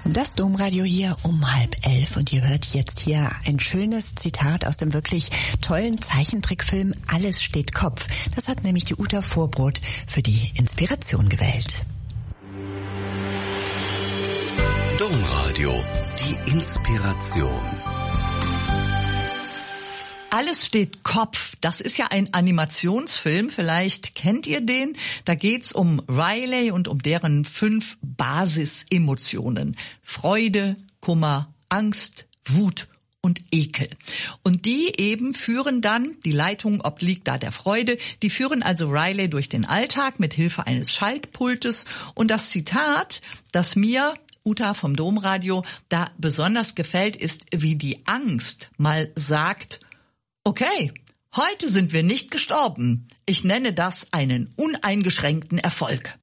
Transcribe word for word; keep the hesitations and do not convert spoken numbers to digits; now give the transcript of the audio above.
Das Domradio hier um halb elf und ihr hört jetzt hier ein schönes Zitat aus dem wirklich tollen Zeichentrickfilm Alles steht Kopf. Das hat nämlich die Uta Vorbrot für die Inspiration gewählt. Domradio, die Inspiration. Alles steht Kopf. Das ist ja ein Animationsfilm. Vielleicht kennt ihr den. Da geht's um Riley und um deren fünf Basisemotionen. Freude, Kummer, Angst, Wut und Ekel. Und die eben führen dann, die Leitung obliegt da der Freude, die führen also Riley durch den Alltag mit Hilfe eines Schaltpultes. Und das Zitat, das mir Uta vom Domradio da besonders gefällt, ist, wie die Angst mal sagt: Okay, heute sind wir nicht gestorben. Ich nenne das einen uneingeschränkten Erfolg.